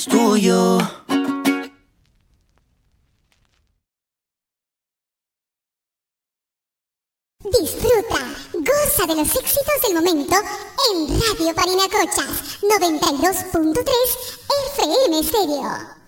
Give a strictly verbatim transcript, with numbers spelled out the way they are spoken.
tuyo. Disfruta, goza de los éxitos del momento en Radio Parinacochas noventa y dos punto tres F M Stereo.